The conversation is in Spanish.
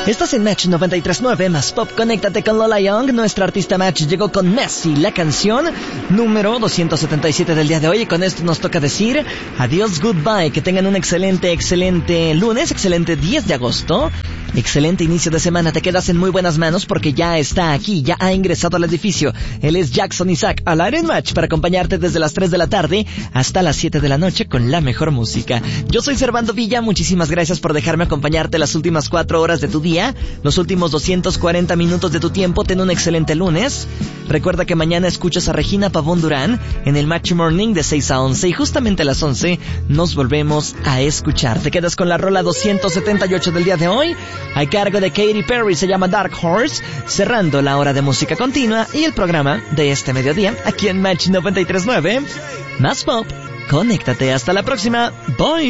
Estás en Match 93.9 más Pop. Conéctate con Lola Young. Nuestra artista Match llegó con Messi, la canción número 277 del día de hoy. Y con esto nos toca decir adiós, goodbye. Que tengan un excelente lunes, excelente 10 de agosto. Excelente inicio de semana, te quedas en muy buenas manos porque ya está aquí, ya ha ingresado al edificio. Él es Jackson Isaac, al aire en Match para acompañarte desde las 3 de la tarde hasta las 7 de la noche con la mejor música. Yo soy Servando Villa, muchísimas gracias por dejarme acompañarte las últimas 4 horas de tu día, los últimos 240 minutos de tu tiempo. Ten un excelente lunes. Recuerda que mañana escuchas a Regina Pavón Durán en el Match Morning de 6 a 11 y justamente a las 11 nos volvemos a escuchar. Te quedas con la rola 278 del día de hoy, a cargo de Katy Perry, se llama Dark Horse, cerrando la hora de música continua y el programa de este mediodía aquí en Match 93.9 más Pop. Conéctate, hasta la próxima, bye.